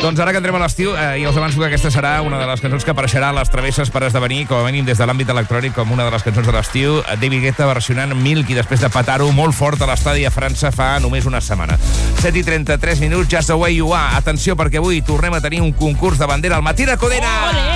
Doncs ara que entrem a l'estiu, ja us avanço que aquesta serà una de les cançons que apareixerà a les travesses per esdevenir, com a mínim des de l'àmbit electrònic, com una de les cançons de l'estiu. David Guetta versionant Milky després de petar-ho molt fort a l'estadi a França fa només una setmana. 7:33 minuts, Just the Way You Are. Atenció, perquè avui tornem a tenir un concurs de bandera al Matí de Codina.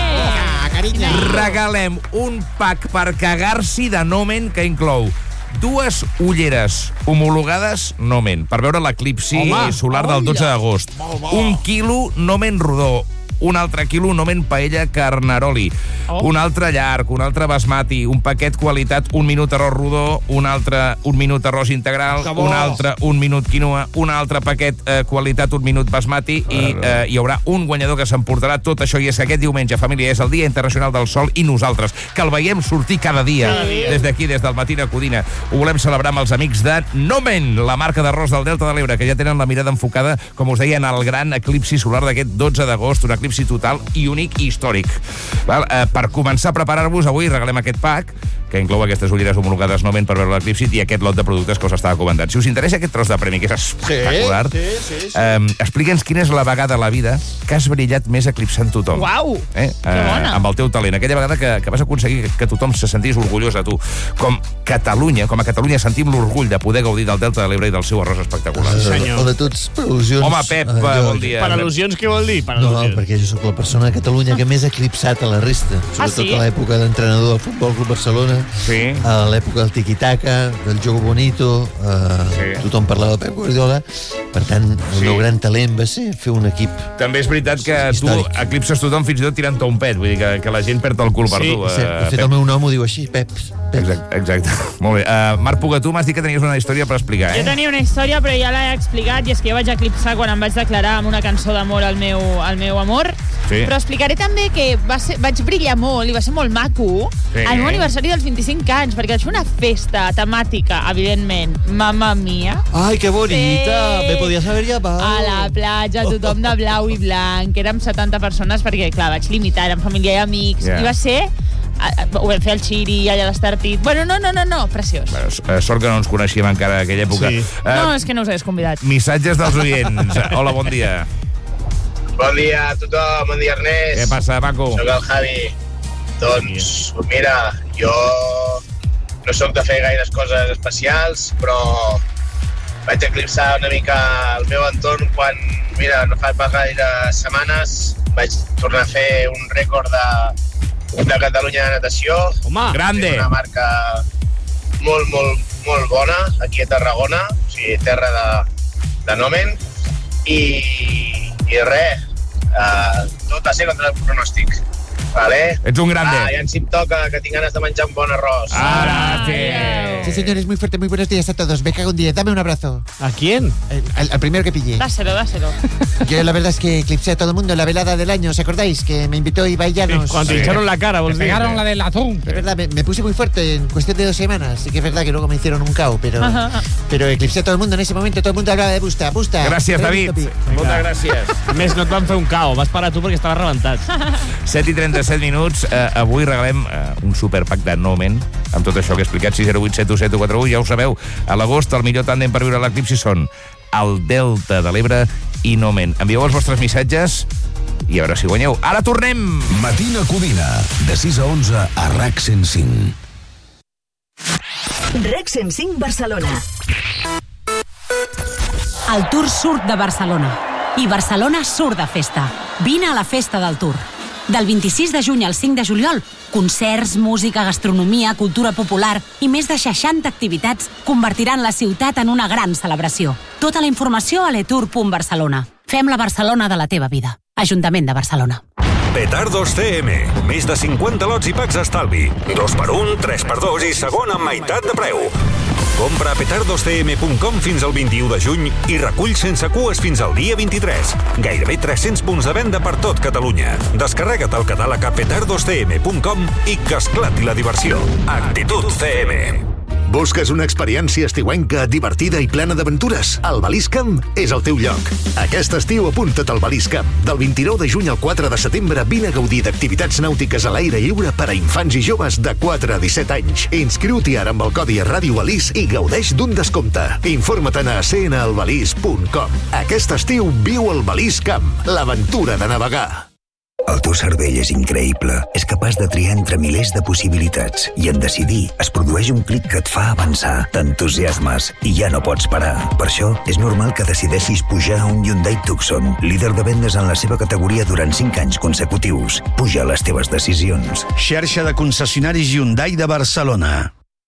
Regalem un pack per cagar-s'hi de Nomen que inclou 2 ulleres homologades Nomen per veure l'eclipsi solar del 12 d'agost. 1 quilo Nomen rodó. Un altre quilo Nomen paella carnaroli. Un altre llarg, un altre basmati, un paquet qualitat 1 minut arròs rodó, un altre 1 minut arròs integral, un altre 1 minut quinoa, un altre paquet qualitat 1 minut basmati i hi haurà un guanyador que s'emportarà tot això. I és que aquest diumenge, família, és el Dia Internacional del Sol i nosaltres, que el veiem sortir cada dia des d'aquí, des del Matí de Codina, ho volem celebrar amb els amics de Nomen, la marca d'arròs del Delta de l'Ebre, que ja tenen la mirada enfocada, com us deia, en el gran eclipsi solar d'aquest 12 d'agost, un eclipsi total i únic i històric. Per començar a preparar-vos, avui regalem aquest pack, que inclou aquestes ulleres homologades Nomen per veure l'eclipsi i aquest lot de productes que us estava comentant. Si us interessa aquest tros de premi, que és espectacular, explica'ns quina és la vegada a la vida que has brillat més eclipsant tothom. Uau! Que bona! Amb el teu talent. Aquella vegada que vas aconseguir que tothom se sentís orgullós de tu. Com a Catalunya sentim l'orgull de poder gaudir del Delta de l'Ebre i del seu arròs espectacular. O de tots per al·lusions. Home, Pep, bon dia. Per al·lusions, què vol dir? No, perquè jo sóc la persona a Catalunya que més ha eclipsat a la resta. Sobretot a l'època d'entrenador del Futbol Club Barcelona, a l'època del tiki-taka, del jogo bonito, tothom parlava de Pep Guardiola. Per tant, el meu gran talent va ser fer un equip. També és veritat que tu eclipses tothom fins i tot tirant-te un pet, vull dir que la gent perd el cul per tu. De fet, el meu nom ho diu així, Pep. Exacte. Molt bé. Marc Puga, tu m'has dit que tenies una història per explicar, Jo tenia una història, però ja l'he explicat, i és que jo vaig eclipsar quan em vaig declarar amb una cançó d'amor al meu amor. Però explicaré també que vaig brillar molt i va ser molt maco al meu aniversari dels 25 anys, perquè vaig fer una festa temàtica, evidentment, Mamma Mia. Ai, que bonita! Me podies haver llevat. A la platja, tothom de blau i blanc. Érem 70 persones perquè, clar, vaig limitar, érem família i amics. I va ser... Ho vam fer al Xiri, allà a l'Estartit. Bueno, no, preciós. Sort que no ens coneixíem encara en aquella època. No, és que no us hagués convidat. Missatges dels oients. Hola, bon dia. Bon dia a tothom, bon dia Ernest. Què passa, Paco? Soc el Javi. Doncs, mira, jo no soc de fer gaires coses especials, però vaig eclipsar una mica el meu entorn quan, mira, no fa pas gaires setmanes vaig tornar a fer un rècord de Catalunya de natació. Home, grande! Una marca molt bona, aquí a Tarragona, o sigui, terra de Nomen, i res, tot a ser contra el pronòstic. Vale. Ets un grande. Ja ens hi toca, que tinc ganes de menjar un bon arròs. Sí, señores, muy fuerte, muy buenos días a todos. Me cago en 10, dame un abrazo. ¿A quién? Al primero que pillé. Dáselo. Yo la verdad es que eclipsé a todo el mundo en la velada del año, ¿os acordáis? Que me invitó Ibai Llanos. Cuando te echaron la cara, vos pegaron la del atún. Es verdad, me puse muy fuerte en cuestión de 2 semanas. Sí que es verdad que luego me hicieron un cao, pero eclipsé a todo el mundo en ese momento. Todo el mundo hablaba de Busta. Gràcies, David. Moltes gràcies. A més, no et van fer un cao, vas parar tu perquè estava rebentat. 7:37 minuts. Avui regalem un superpack de Nomen amb tot això que he explicat. 608-717-141. Ja ho sabeu, a l'agost el millor tàndem per viure l'eclipsi són el Delta de l'Ebre i Nomen. Envieu els vostres missatges i a veure si guanyeu. Ara tornem! Matina Codina, de 6 a 11 a RAC 105. RAC 105 Barcelona. El Tour surt de Barcelona i Barcelona surt de festa. Vine a la festa del Tour. Del 26 de juny al 5 de juliol, concerts, música, gastronomia, cultura popular i més de 60 activitats convertiran la ciutat en una gran celebració. Tota la informació a letour.barcelona. Fem la Barcelona de la teva vida. Ajuntament de Barcelona. Petardos CM. Més de 50 lots i packs estalvi. 2x1, 3x2 i segon amb meitat de preu. Compra a petardoscm.com fins al 21 de juny i recull sense cues fins al dia 23. Gairebé 300 punts de venda per tot Catalunya. Descarrega't el catàleg a petardoscm.com i que esclati la diversió. Actitud CM. Busques una experiència estiuenca, divertida i plena d'aventures? El Balís Camp és el teu lloc. Aquest estiu apunta't al Balís Camp. Del 29 de juny al 4 de setembre vine a gaudir d'activitats nàutiques a l'aire lliure per a infants i joves de 4 a 17 anys. Inscriu-t'hi ara amb el codi Radio Balís i gaudeix d'un descompte. Informa't a cnalbalís.com. Aquest estiu viu el Balís Camp, l'aventura de navegar. El teu cervell és increïble. És capaç de triar entre milers de possibilitats i en decidir es produeix un clic que et fa avançar. T'entusiasmes i ja no pots parar. Per això és normal que decideixis pujar a un Hyundai Tucson, líder de vendes en la seva categoria durant 5 anys consecutius. Puja les teves decisions. Xarxa de concessionaris Hyundai de Barcelona.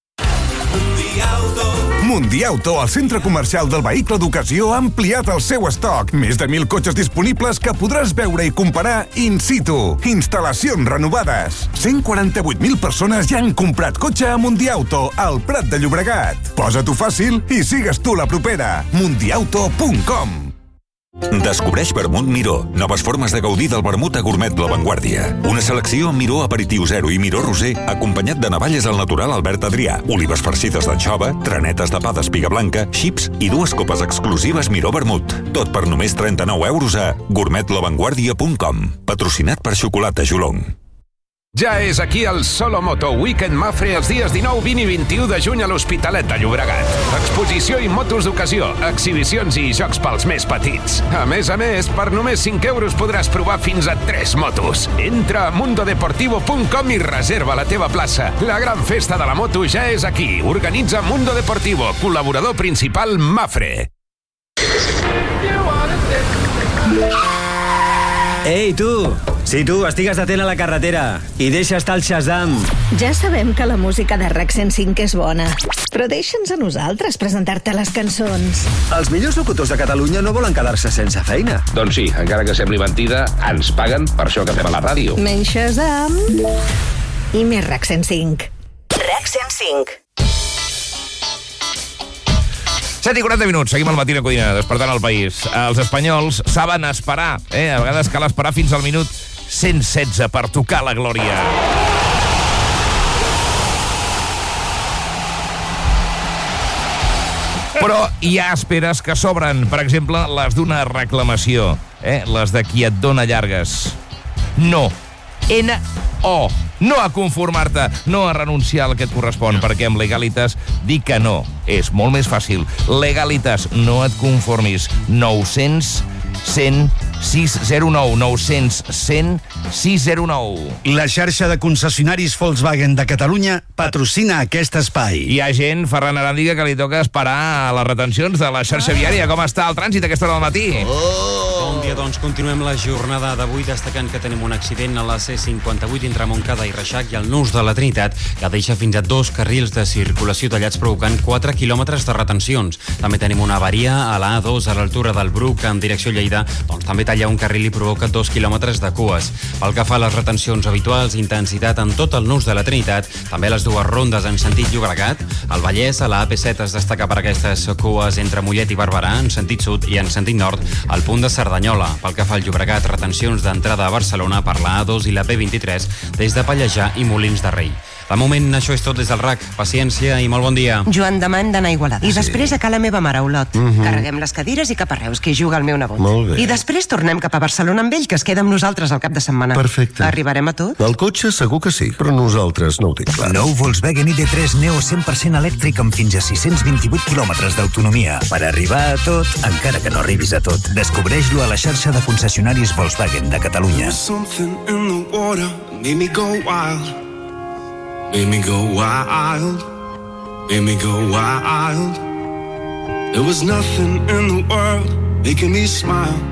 Mundiauto, el centre comercial del vehicle d'ocasió, ha ampliat el seu estoc. Més de 1.000 cotxes disponibles que podràs veure i comparar in situ. Instal·lacions renovades. 148.000 persones ja han comprat cotxe a Mundiauto, al Prat de Llobregat. Posa-t'ho fàcil i sigues tu la propera. Mundiauto.com. Descobreix Vermut Miró. Noves formes de gaudir del vermut a Gourmet La Vanguardia. Una selecció amb Miró Aperitiu Zero i Miró Roser, acompanyat de navalles al natural Albert Adrià, olives farcides d'anxova, tranetes de pa d'espiga blanca, xips i 2 copes exclusives Miró Vermut. Tot per només 39 euros a gourmetlavanguardia.com. Patrocinat per Xocolata Jolong. Ja és aquí el Solo Moto Weekend Mafre els dies 19, 20 i 21 de juny a l'Hospitalet de Llobregat. Exposició i motos d'ocasió, exhibicions i jocs pels més petits. A més, per només 5 euros podràs provar fins a 3 motos. Entra a mundodeportivo.com i reserva la teva plaça. La gran festa de la moto ja és aquí. Organitza Mundo Deportivo, col·laborador principal Mafre. Ei, tu! Sí, tu, estigues atent a la carretera i deixa estar el Shazam. Ja sabem que la música de RAC 105 és bona, però deixa'ns a nosaltres presentar-te les cançons. Els millors locutors de Catalunya no volen quedar-se sense feina. Doncs sí, encara que sembli mentida, ens paguen per això que fem a la ràdio. Menys Shazam i més RAC 105. RAC 105. 7 i 40 minuts, seguim al Matí de Codina, despertant el país. Els espanyols saben esperar, A vegades cal esperar fins al minut 116 per tocar la glòria. Però hi ha esperes que s'obren. Per exemple, les d'una reclamació, les de qui et dona llargues. No. N-O. No a conformar-te, no a renunciar al que et correspon, perquè amb Legalitas dir que no és molt més fàcil. Legalitas, no et conformis. 900 100 609 900 100 609. La xarxa de concessionaris Volkswagen de Catalunya patrocina aquest espai. Hi ha gent, Ferran Aràndiga, que li toca esperar a les retencions de la xarxa viària. Com està el trànsit a aquesta hora del matí? Bon dia, doncs continuem la jornada d'avui destacant que tenim un accident a la C58 entre Montcada i Reixac i el Nus de la Trinitat, que deixa fins a 2 carrils de circulació tallats provocant 4 quilòmetres de retencions. També tenim una avaria a la A2 a l'altura del Bruc en direcció Lleida, doncs també talla un carril i provoca 2 quilòmetres de cues. Pel que fa a les retencions habituals, intensitat en tot el Nus de la Trinitat, també les dues rondes en sentit Llobregat. Al Vallès, a la AP7 es destaca per aquestes cues entre Mollet i Barberà, en sentit sud, i en sentit nord, al punt de Cerdanyola. Pel que fa al Llobregat, retencions d'entrada a Barcelona per la A2 i la P23 des de Pallejà i Molins de Rei. De moment, això és tot des del RAC. Paciència i molt bon dia. Joan Damant d'anar a Igualada. I després a ca la meva mare, a Olot. Carreguem les cadires i cap a Reus, que hi juga el meu nebot. Molt bé. I després tornem cap a Barcelona amb ell, que es queda amb nosaltres al cap de setmana. Perfecte. Arribarem a tot? El cotxe segur que sí, però nosaltres no ho tinc clar. Nou Volkswagen ID3 Neo 100% elèctric amb fins a 628 quilòmetres d'autonomia. Per arribar a tot, encara que no arribis a tot. Descobreix-lo a la xarxa de concessionaris Volkswagen de Catalunya. Something in the water made me go wild. Made me go wild. Made me go wild. There was nothing in the world making me smile.